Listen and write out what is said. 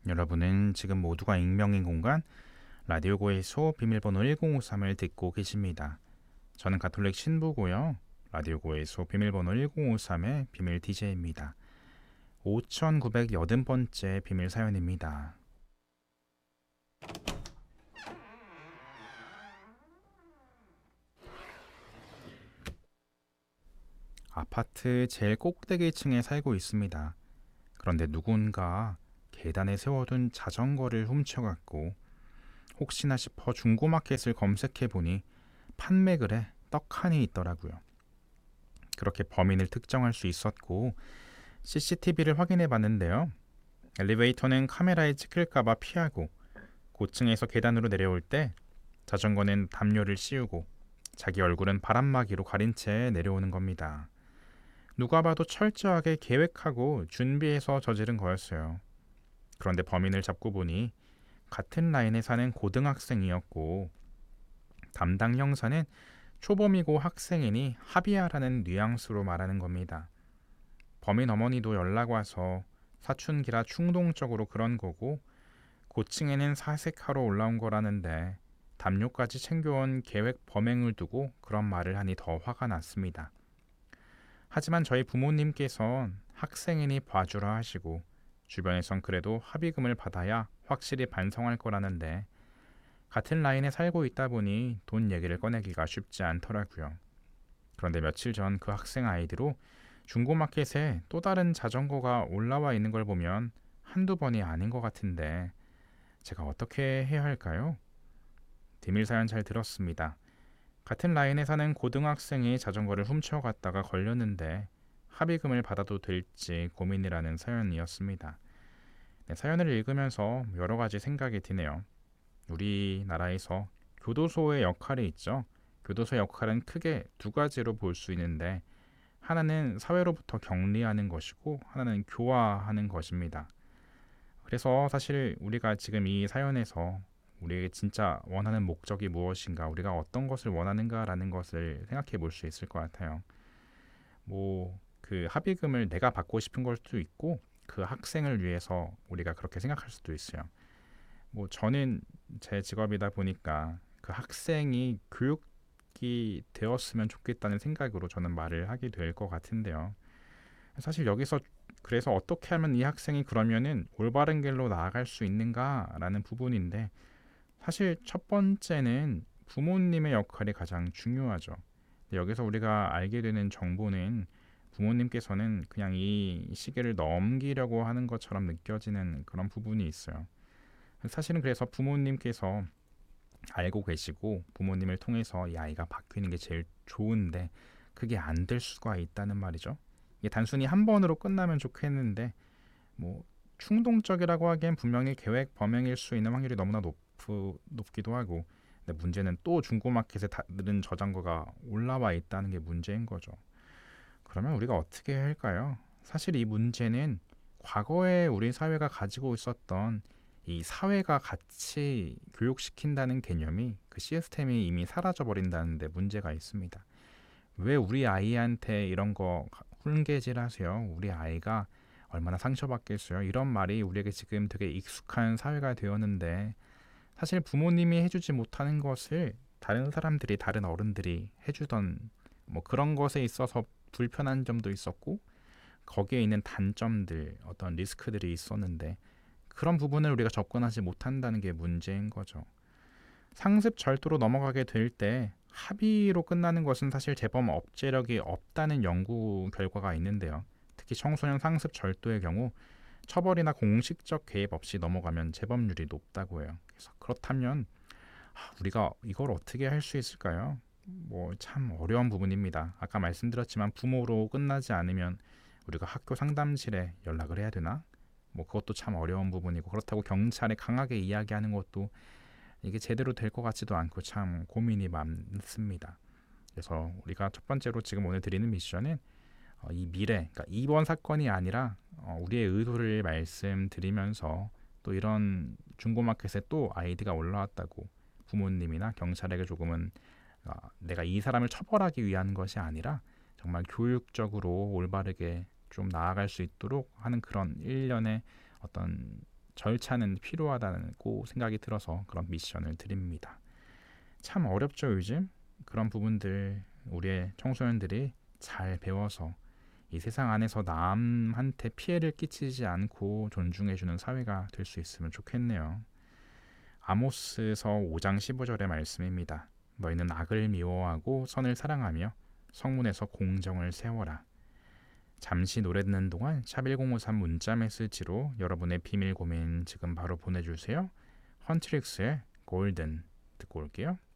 여러분은 지금 모두가 익명인 공간 라디오 고에서 비밀번호 1053을 듣고 계십니다. 저는 가톨릭 신부고요. 라디오 고에서 비밀번호 1053의 비밀 DJ입니다. 5980번째 비밀 사연입니다. 아파트 제일 꼭대기층에 살고 있습니다. 그런데 누군가 계단에 세워둔 자전거를 훔쳐갔고 혹시나 싶어 중고마켓을 검색해보니 판매글에 떡하니 있더라고요. 그렇게 범인을 특정할 수 있었고 CCTV를 확인해 봤는데요. 엘리베이터는 카메라에 찍힐까봐 피하고 고층에서 계단으로 내려올 때 자전거는 담요를 씌우고 자기 얼굴은 바람막이로 가린 채 내려오는 겁니다. 누가 봐도 철저하게 계획하고 준비해서 저지른 거였어요. 그런데 범인을 잡고 보니 같은 라인에 사는 고등학생이었고 담당 형사는 초범이고 학생이니 합의하라는 뉘앙스로 말하는 겁니다. 범인 어머니도 연락 와서 사춘기라 충동적으로 그런 거고 고층에는 사색하러 올라온 거라는데 담요까지 챙겨온 계획 범행을 두고 그런 말을 하니 더 화가 났습니다. 하지만 저희 부모님께선 학생이니 봐주라 하시고 주변에선 그래도 합의금을 받아야 확실히 반성할 거라는데 같은 라인에 살고 있다 보니 돈 얘기를 꺼내기가 쉽지 않더라고요. 그런데 며칠 전 그 학생 아이디로 중고마켓에 또 다른 자전거가 올라와 있는 걸 보면 한두 번이 아닌 것 같은데 제가 어떻게 해야 할까요? 비밀 사연 잘 들었습니다. 같은 라인에 사는 고등학생이 자전거를 훔쳐갔다가 걸렸는데 합의금을 받아도 될지 고민이라는 사연이었습니다. 네, 사연을 읽으면서 여러 가지 생각이 드네요. 우리나라에서 교도소의 역할이 있죠. 교도소의 역할은 크게 두 가지로 볼 수 있는데 하나는 사회로부터 격리하는 것이고 하나는 교화하는 것입니다. 그래서 사실 우리가 지금 이 사연에서 우리에게 진짜 원하는 목적이 무엇인가, 우리가 어떤 것을 원하는가라는 것을 생각해 볼 수 있을 것 같아요. 그 합의금을 내가 받고 싶은 걸 수도 있고 그 학생을 위해서 우리가 그렇게 생각할 수도 있어요. 저는 제 직업이다 보니까 그 학생이 교육이 되었으면 좋겠다는 생각으로 저는 말을 하게 될 것 같은데요. 사실 여기서 그래서 어떻게 하면 이 학생이 그러면은 올바른 길로 나아갈 수 있는가라는 부분인데 사실 첫 번째는 부모님의 역할이 가장 중요하죠. 근데 여기서 우리가 알게 되는 정보는 부모님께서는 그냥 이 시기를 넘기려고 하는 것처럼 느껴지는 그런 부분이 있어요. 사실은 그래서 부모님께서 알고 계시고 부모님을 통해서 이 아이가 바뀌는 게 제일 좋은데 그게 안 될 수가 있다는 말이죠. 이게 단순히 한 번으로 끝나면 좋겠는데 뭐 충동적이라고 하기엔 분명히 계획 범행일 수 있는 확률이 너무나 높기도 하고 근데 문제는 또 중고마켓에 다른 저장고가 올라와 있다는 게 문제인 거죠. 그러면 우리가 어떻게 해야 할까요? 사실 이 문제는 과거에 우리 사회가 가지고 있었던 이 사회가 같이 교육시킨다는 개념이 그 시스템이 이미 사라져 버린다는 데 문제가 있습니다. 왜 우리 아이한테 이런 거 훈계질 하세요? 우리 아이가 얼마나 상처받겠어요? 이런 말이 우리에게 지금 되게 익숙한 사회가 되었는데 사실 부모님이 해주지 못하는 것을 다른 사람들이 다른 어른들이 해주던 그런 것에 있어서 불편한 점도 있었고 거기에 있는 단점들 어떤 리스크들이 있었는데 그런 부분을 우리가 접근하지 못한다는 게 문제인 거죠. 상습 절도로 넘어가게 될 때 합의로 끝나는 것은 사실 재범 억제력이 없다는 연구 결과가 있는데요. 특히 청소년 상습 절도의 경우 처벌이나 공식적 개입 없이 넘어가면 재범률이 높다고 해요. 그래서 그렇다면 우리가 이걸 어떻게 할 수 있을까요? 참 어려운 부분입니다. 아까 말씀드렸지만 부모로 끝나지 않으면 우리가 학교 상담실에 연락을 해야 되나? 그것도 참 어려운 부분이고 그렇다고 경찰에 강하게 이야기하는 것도 이게 제대로 될 것 같지도 않고 참 고민이 많습니다. 그래서 우리가 첫 번째로 지금 오늘 드리는 미션은 이 미래, 그러니까 이번 사건이 아니라 우리의 의도를 말씀드리면서 또 이런 중고마켓에 또 아이디가 올라왔다고 부모님이나 경찰에게 조금은 내가 이 사람을 처벌하기 위한 것이 아니라 정말 교육적으로 올바르게 좀 나아갈 수 있도록 하는 그런 일련의 어떤 절차는 필요하다고 생각이 들어서 그런 미션을 드립니다. 참 어렵죠, 요즘? 그런 부분들 우리의 청소년들이 잘 배워서 이 세상 안에서 남한테 피해를 끼치지 않고 존중해주는 사회가 될 수 있으면 좋겠네요. 아모스서 5장 15절의 말씀입니다. 너희는 악을 미워하고 선을 사랑하며 성문에서 공정을 세워라. 잠시 노래 듣는 동안 샵1053 문자 메시지로 여러분의 비밀 고민 지금 바로 보내주세요. 헌트릭스의 골든 듣고 올게요.